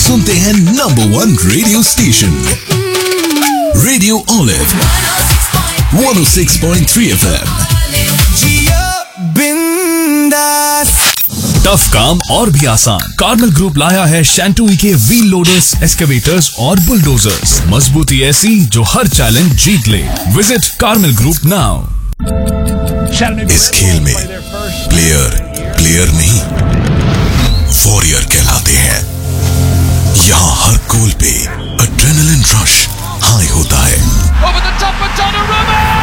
सुनते हैं number 1 radio station radio olive 106.3 FM। Tough काम और भी आसान, कार्मल ग्रुप लाया है शैंटूई के व्हील लोडर्स, एक्सकेवेटर्स और बुलडोजर्स। मजबूती ऐसी जो हर चैलेंज जीत ले। Visit Carmel group now. इस खेल में प्लेयर नहीं, वॉरियर कहलाते हैं। यहाँ हर गोल पे एड्रेनलिन रश हाई होता है। Over the top of Donnarumma!